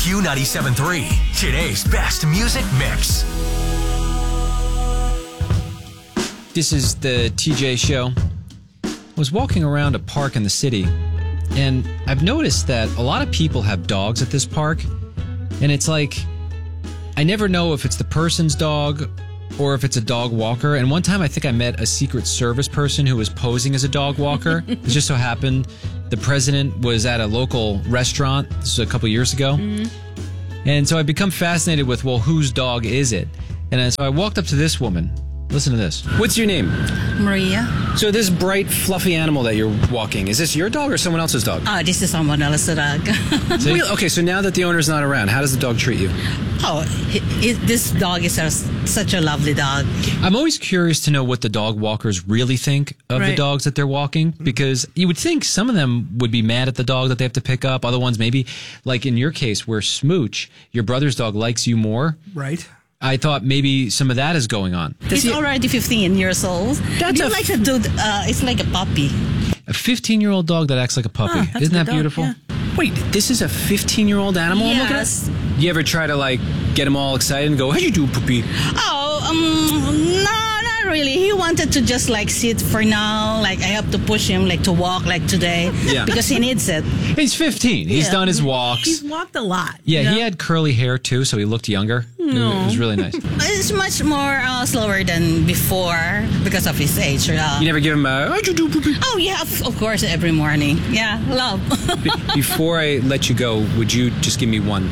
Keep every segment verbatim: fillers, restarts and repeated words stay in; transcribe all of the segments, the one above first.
Q ninety-seven point three, today's best music mix. This is the T J Show. I was walking around a park in the city, and I've noticed that a lot of people have dogs at this park, and it's like, I never know if it's the person's dog or if it's a dog walker. And one time I think I met a Secret Service person who was posing as a dog walker. It just so happened the president was at a local restaurant. This was a couple years ago. Mm-hmm. And so I've become fascinated with, well, whose dog is it? And so I walked up to this woman. Listen to this. What's your name? Maria. So this bright, fluffy animal that you're walking, is this your dog or someone else's dog? Oh, this is someone else's dog. See? Okay, so now that the owner's not around, how does the dog treat you? Oh, he, he, this dog is a, such a lovely dog. I'm always curious to know what the dog walkers really think of Right. the dogs that they're walking, because you would think some of them would be mad at the dog that they have to pick up. Other ones maybe, like in your case where Smooch, your brother's dog, likes you more. Right. I thought maybe some of that is going on. He's he- already fifteen years old. That's you a like a dude, uh, it's like a puppy. A fifteen-year-old dog that acts like a puppy. Huh, that's Isn't a that good dog, beautiful? yeah. Wait, this is a fifteen-year-old animal I'm looking Yes. at? You ever try to, like, get him all excited and go, how you do, puppy? Oh, um, no, not really. He wanted to just like sit for now. Like I have to push him like to walk like today Yeah. because he needs it. He's fifteen. He's Yeah. done his walks. He's walked a lot. Yeah, you know? he had curly hair, too, so he looked younger. No. It was really nice. It's much more uh, slower than before because of his age. Uh, You never give him a, how'd you do, puppy? Oh yeah, of, of course, every morning. Yeah, love. Before I let you go, would you just give me one?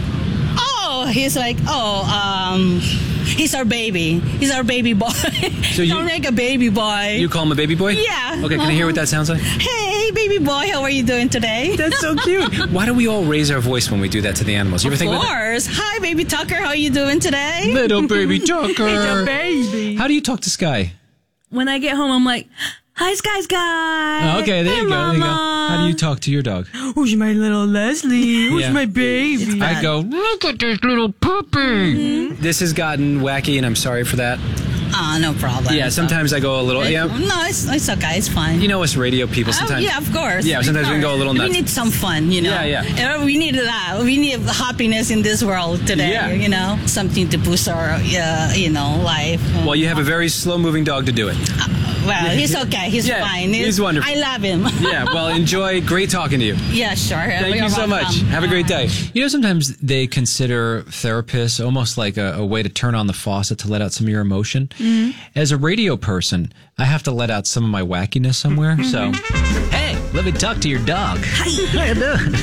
Oh, he's like, oh, um, he's our baby. He's our baby boy. So you- Don't make a baby boy. You call him a baby boy? Yeah. Okay, can I hear what that sounds like? Hey, baby boy, how are you doing today? That's so cute. Why do we all raise our voice when we do that to the animals? You ever Of think about course. Hi, baby Tucker, how are you doing today? that? Little baby Tucker. He's a baby. How do you talk to Sky? When I get home, I'm like, hi, Sky Sky. Oh, okay, there Hi, you go. There you go. Mama. How do you talk to your dog? Who's my little Leslie? Who's Yeah. my baby? I go, look at this little puppy. This has gotten wacky, and I'm sorry for that. Ah, no problem. Yeah, sometimes I go a little. Yeah, No, it's, it's okay. It's fine. you know us radio people. Oh, Sometimes. yeah, of course. Yeah, sometimes we can go a little We nuts. need some fun, you know. Yeah, yeah. Uh, We need that. We need happiness in this world today. Yeah. You know, something to boost our, uh, you know, life. Well, you have a very slow-moving dog to do it. Well, he's okay. He's Yeah, fine. he's wonderful. I love him. Yeah. Well, enjoy. Great talking to you. Yeah, sure. Thank you so much. Have a great day. You know, sometimes they consider therapists almost like a, a way to turn on the faucet to let out some of your emotion. Mm-hmm. As a radio person, I have to let out some of my wackiness somewhere. Mm-hmm. So, hey, let me talk to your dog. How you doing?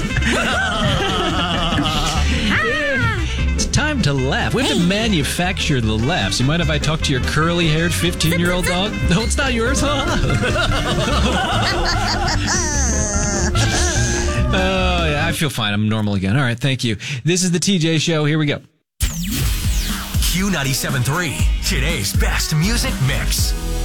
It's time to laugh. We have to manufacture the laughs. You mind if I talk to your curly-haired fifteen-year-old dog? No, it's not yours, huh? Oh, yeah, I feel fine. I'm normal again. All right, thank you. This is the T J Show. Here we go. Q ninety-seven point three, today's best music mix.